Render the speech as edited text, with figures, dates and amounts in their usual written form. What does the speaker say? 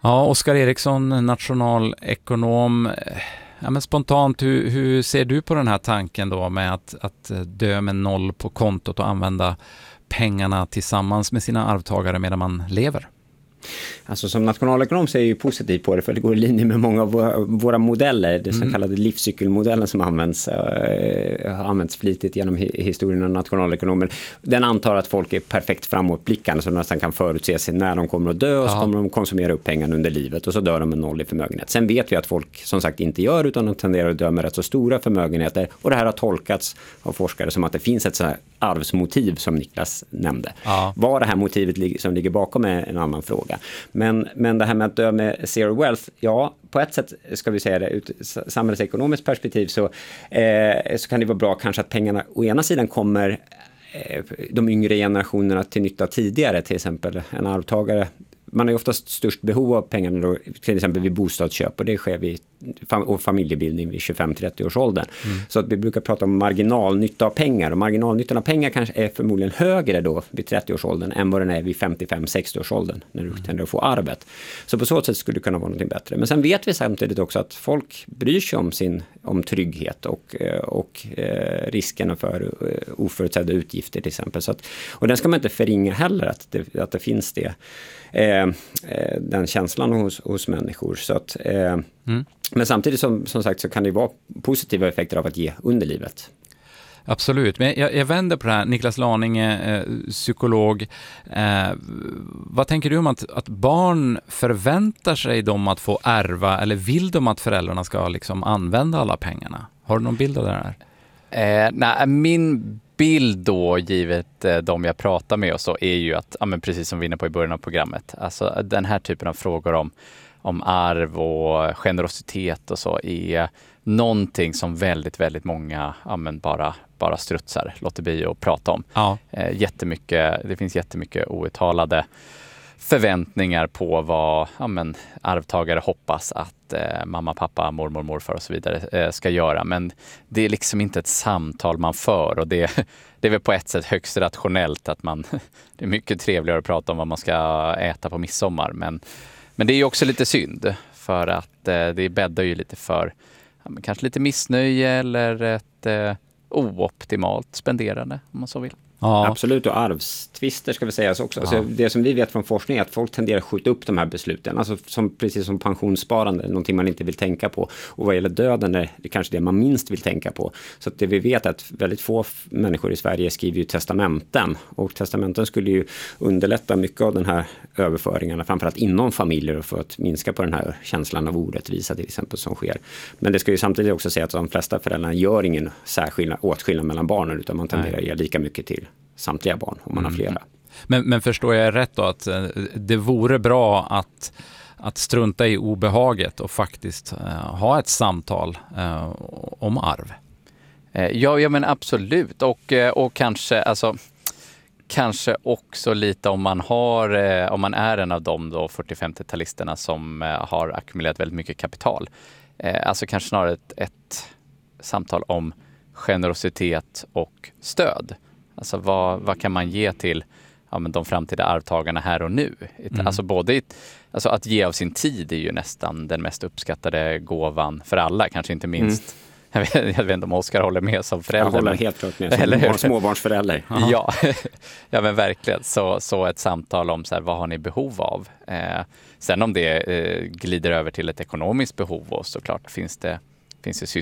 Ja, Oskar Eriksson, nationalekonom. Ja, men spontant, hur ser du på den här tanken då med att dö med 0 på kontot och använda pengarna tillsammans med sina arvtagare medan man lever? Alltså som nationalekonom så är jag ju positiv på det, för det går i linje med många av våra modeller. Det så kallade livscykelmodellen som har använts flitigt genom historien av nationalekonomer. Den antar att folk är perfekt framåtblickande, så de nästan kan förutse sig när de kommer att dö, och så kommer de konsumera upp pengarna under livet och så dör de med 0 i förmögenhet. Sen vet vi att folk som sagt inte gör, utan de tenderar att dö med rätt så stora förmögenheter, och det här har tolkats av forskare som att det finns ett så här arvsmotiv som Niklas nämnde. Vad det här motivet som ligger bakom är en annan fråga. Men det här med att dö med zero wealth, ja, på ett sätt ska vi säga det, ur samhällsekonomiskt perspektiv så kan det vara bra kanske att pengarna å ena sidan kommer de yngre generationerna till nytta tidigare, till exempel en arvtagare. Man har ju oftast störst behov av pengarna då, till exempel vid bostadsköp, och det sker och familjebildning vid 25-30 års åldern. Så att vi brukar prata om marginalnytta av pengar, och marginalnyttan av pengar kanske är förmodligen högre då vid 30 års åldern än vad den är vid 55-60 års åldern när du tenderar att få arvet. Så på så sätt skulle det kunna vara något bättre. Men sen vet vi samtidigt också att folk bryr sig om trygghet och riskerna för oförutsedda utgifter till exempel. Så att, och den ska man inte förringa heller, att det finns den känslan hos människor. Så att, men samtidigt som sagt så kan det vara positiva effekter av att ge under livet. Absolut, men jag vänder på det här. Niklas Laninge, psykolog. Vad tänker du om att barn förväntar sig dem att få ärva, eller vill de att föräldrarna ska liksom använda alla pengarna? Har du någon bild av det här? Nej, min bild då, givet de jag pratar med och så, är ju att, ja, men precis som vi är inne på i början av programmet, alltså den här typen av frågor om arv och generositet och så är någonting som väldigt, väldigt många bara strutsar, låter bli att prata om. Ja. Det finns jättemycket outtalade förväntningar på vad arvtagare hoppas att mamma, pappa, mormor, morfar och så vidare ska göra. Men det är liksom inte ett samtal man för, och det är väl på ett sätt högst rationellt att det är mycket trevligare att prata om vad man ska äta på midsommar. Men det är ju också lite synd, för att det bäddar ju lite för kanske lite missnöje eller ett ooptimalt spenderande, om man så vill. Ja. Absolut, och arvstvister ska vi säga också. Ja. Alltså, det som vi vet från forskning är att folk tenderar att skjuta upp de här besluten. Alltså precis som pensionssparande, någonting man inte vill tänka på. Och vad gäller döden är det kanske det man minst vill tänka på. Så att det vi vet är att väldigt få människor i Sverige skriver ju testamenten. Och testamenten skulle ju underlätta mycket av den här överföringarna, framförallt inom familjer, och för att minska på den här känslan av orättvisa till exempel som sker. Men det ska ju samtidigt också säga att de flesta föräldrarna gör ingen särskild åtskillnad mellan barnen, utan man tenderar att ge lika mycket till samtliga barn om man har flera. Men förstår jag rätt då att det vore bra att strunta i obehaget och faktiskt ha ett samtal om arv? Ja, men absolut. Och kanske också lite om man är en av de då 40-50-talisterna som har ackumulerat väldigt mycket kapital. Alltså kanske snarare ett samtal om generositet och stöd. Alltså vad kan man ge till de framtida arvtagarna här och nu? Alltså att ge av sin tid är ju nästan den mest uppskattade gåvan för alla. Kanske inte minst, jag vet inte om Oskar håller med som förälder. Jag håller helt klart med som småbarnsförälder. Ja, men verkligen. Så ett samtal om så här, vad har ni behov av? Sen om det glider över till ett ekonomiskt behov, och såklart finns det